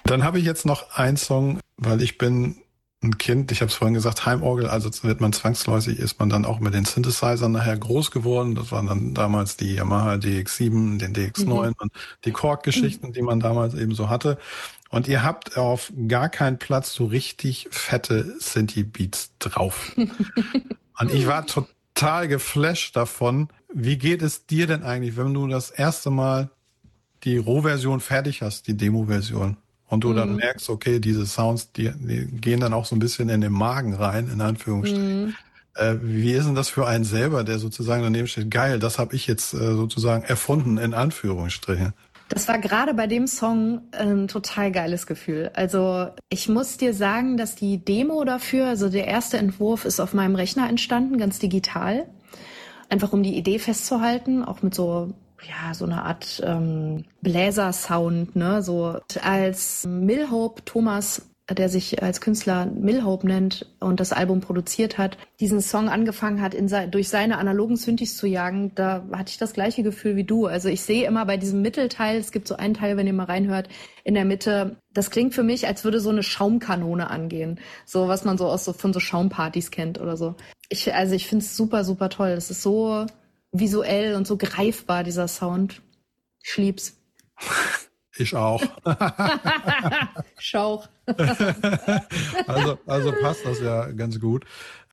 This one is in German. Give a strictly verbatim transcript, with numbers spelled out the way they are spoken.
Dann habe ich jetzt noch einen Song, weil ich bin ein Kind, ich habe es vorhin gesagt, Heimorgel, also wird man zwangsläufig, ist man dann auch mit den Synthesizern nachher groß geworden. Das waren dann damals die Yamaha D X sieben, den D X neun mhm. und die Korg-Geschichten, die man damals eben so hatte. Und ihr habt auf gar keinen Platz so richtig fette Synthie-Beats drauf. Und ich war total geflasht davon. Wie geht es dir denn eigentlich, wenn du das erste Mal die Rohversion fertig hast, die Demo-Version? Und du mhm. dann merkst, okay, diese Sounds, die, die gehen dann auch so ein bisschen in den Magen rein, in Anführungsstrichen. Mhm. Äh, wie ist denn das für einen selber, der sozusagen daneben steht, geil, das habe ich jetzt äh, sozusagen erfunden, in Anführungsstrichen? Das war gerade bei dem Song ein total geiles Gefühl. Also ich muss dir sagen, dass die Demo dafür, also der erste Entwurf ist auf meinem Rechner entstanden, ganz digital. Einfach um die Idee festzuhalten, auch mit so... ja, so eine Art ähm, Bläser-Sound, ne, so als Milhope Thomas, der sich als Künstler Milhope nennt und das Album produziert hat, diesen Song angefangen hat, in se- durch seine analogen Synthes zu jagen, da hatte ich das gleiche Gefühl wie du. Also ich sehe immer bei diesem Mittelteil, es gibt so einen Teil, wenn ihr mal reinhört, in der Mitte, das klingt für mich, als würde so eine Schaumkanone angehen, so was man so aus so von so Schaumpartys kennt oder so. Ich, also ich finde es super, super toll. Das ist so visuell und so greifbar, dieser Sound. Ich lieb's. Ich auch. Schauch. also, also passt das ja ganz gut.